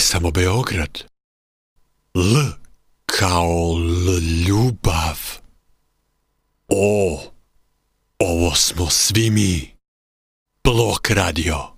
samo Beograd. L kao ljubav. O, ovo smo svi mi. Blok Radio.